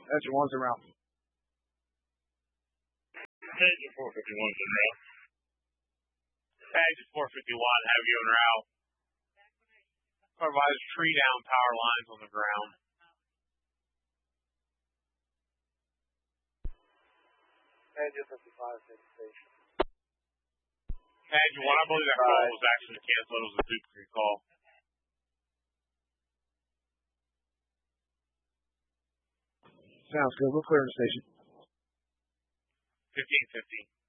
Engine 1's around. Engine 451's en route. Engine 451, heavy en route. Provides tree down power lines on the ground. Engine 55, take station. Engine 1, I believe that call was actually canceled. It was a duplicate call. Sounds good. We'll clear the station. 1550.